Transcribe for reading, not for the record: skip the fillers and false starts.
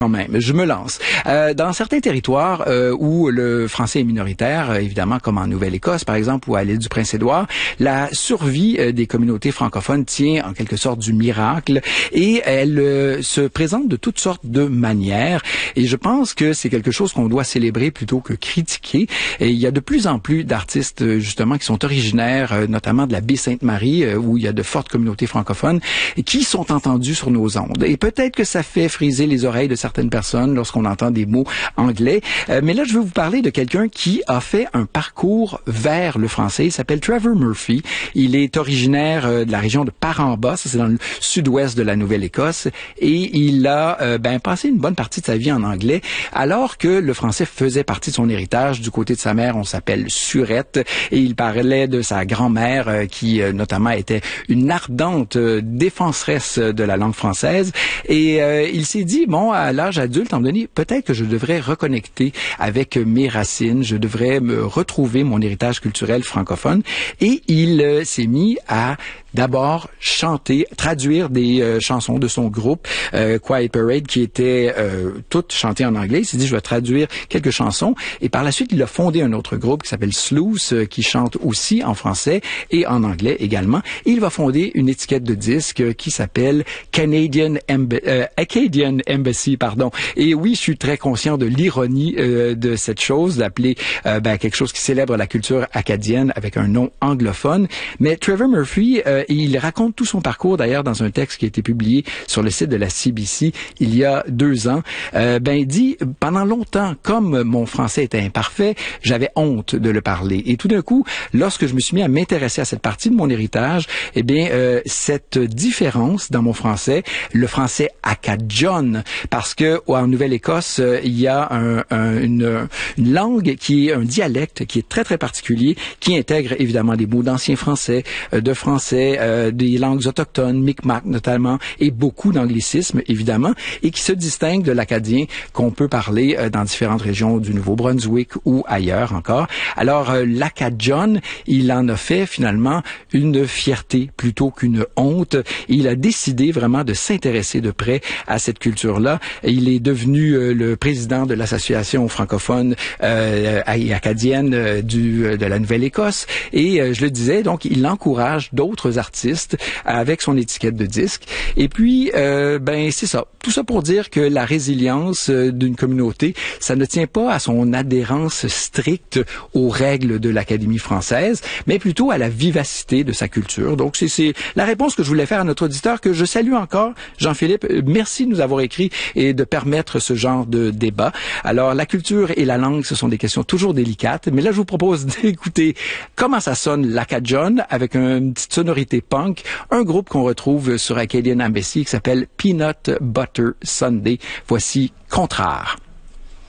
Quand même, je me lance. Dans certains territoires où le français est minoritaire, évidemment comme en Nouvelle-Écosse par exemple ou à l'île du Prince-Édouard, la survie des communautés francophones tient en quelque sorte du miracle et elle se présente de toutes sortes de manières et je pense que c'est quelque chose qu'on doit célébrer plutôt que critiquer. Et il y a de plus en plus d'artistes justement qui sont originaires notamment de la baie Sainte-Marie où il y a de fortes communautés francophones et qui sont entendus sur nos ondes. Et peut-être que ça fait friser les oreilles de certaines personnes lorsqu'on entend des mots anglais. Mais là, je veux vous parler de quelqu'un qui a fait un parcours vers le français. Il s'appelle Trevor Murphy. Il est originaire de la région de Paramba, ça c'est dans le sud-ouest de la Nouvelle-Écosse, et il a passé une bonne partie de sa vie en anglais, alors que le français faisait partie de son héritage. Du côté de sa mère, on s'appelle Surette, et il parlait de sa grand-mère qui notamment était une ardente défenseresse de la langue française. Et il s'est dit, bon, à l'âge adulte, à un moment donné, peut-être que je devrais reconnecter avec mes racines, je devrais me retrouver mon héritage culturel francophone. Et il s'est mis à d'abord chanter, traduire des chansons de son groupe Quiet Parade qui étaient toutes chantées en anglais. Il s'est dit, je vais traduire quelques chansons. Et par la suite, il a fondé un autre groupe qui s'appelle Sluice, qui chante aussi en français et en anglais également. Et il va fonder une étiquette de disques qui s'appelle Acadian Embassy, pardon. Et oui, je suis très conscient de l'ironie de cette chose, d'appeler quelque chose qui célèbre la culture acadienne avec un nom anglophone. Mais Trevor Murphy, il raconte tout son parcours d'ailleurs dans un texte qui a été publié sur le site de la CBC il y a 2 ans. Il dit, pendant longtemps, comme mon français était imparfait, j'avais honte de le parler. Et tout d'un coup, lorsque je me suis mis à m'intéresser à cette partie de mon héritage, cette différence dans mon français, le français acadian, parce que en Nouvelle-Écosse, il y a une langue qui est un dialecte qui est très très particulier, qui intègre évidemment des mots d'ancien français, de français, des langues autochtones, Mi'kmaq notamment, et beaucoup d'anglicismes évidemment, et qui se distingue de l'acadien qu'on peut parler dans différentes régions du Nouveau-Brunswick ou ailleurs encore. Alors l'acadian, il en a fait finalement une fierté plutôt qu'une honte. Il a décidé vraiment de s'intéresser de près à cette culture-là. Il est devenu le président de l'association francophone et acadienne de la Nouvelle-Écosse. Et je le disais, donc il encourage d'autres artistes avec son étiquette de disque. Et puis, c'est ça. Tout ça pour dire que la résilience d'une communauté, ça ne tient pas à son adhérence stricte aux règles de l'Académie française, mais plutôt à la vivacité de sa culture. Donc, c'est la réponse que je voulais faire à notre auditeur, que je salue encore. Jean-Philippe, merci de nous avoir écrit et de permettre ce genre de débat. Alors, la culture et la langue, ce sont des questions toujours délicates, mais là, je vous propose d'écouter comment ça sonne l'acadian avec une petite sonorité punk, un groupe qu'on retrouve sur Acadian Embassy qui s'appelle Peanut Butter Sunday. Voici Contraire.